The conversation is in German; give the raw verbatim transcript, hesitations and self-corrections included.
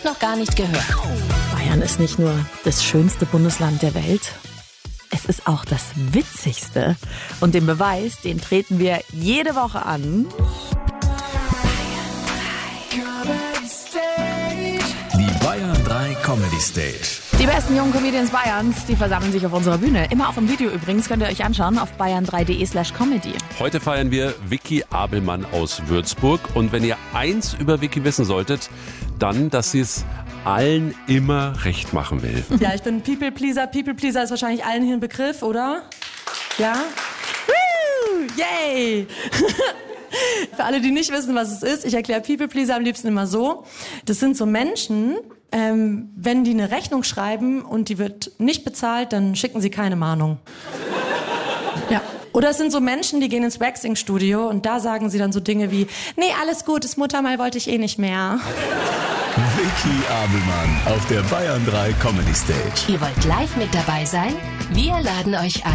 Noch gar nicht gehört. Bayern ist nicht nur das schönste Bundesland der Welt, es ist auch das witzigste. Und den Beweis, den treten wir jede Woche an. Die Bayern drei Comedy Stage. Die besten jungen Comedians Bayerns, die versammeln sich auf unserer Bühne. Immer auf dem Video übrigens, könnt ihr euch anschauen auf bayern drei punkt de slash comedy. Heute feiern wir Vicky Abelmann aus Würzburg. Und wenn ihr eins über Vicky wissen solltet, dann, dass sie es allen immer recht machen will. Ja, ich bin People Pleaser. People Pleaser ist wahrscheinlich allen hier ein Begriff, oder? Ja? Woo! Yay! Für alle, die nicht wissen, was es ist, ich erkläre People Pleaser am liebsten immer so. Das sind so Menschen, ähm, wenn die eine Rechnung schreiben und die wird nicht bezahlt, dann schicken sie keine Mahnung. Ja. Oder es sind so Menschen, die gehen ins Waxing-Studio und da sagen sie dann so Dinge wie, nee, alles gut, das Muttermal wollte ich eh nicht mehr. Vicky Abelmann auf der Bayern drei Comedy Stage. Ihr wollt live mit dabei sein? Wir laden euch ein.